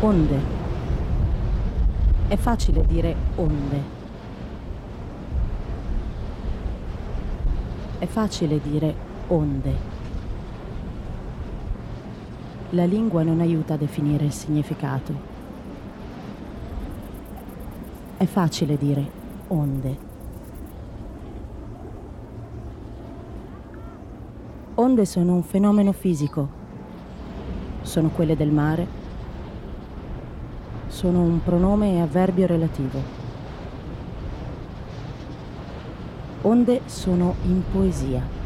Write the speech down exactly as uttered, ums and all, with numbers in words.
Onde. È facile dire onde. È facile dire onde. La lingua non aiuta a definire il significato. È facile dire onde. Onde sono un fenomeno fisico. Sono quelle del mare. Sono un pronome e avverbio relativo. Onde sono in poesia.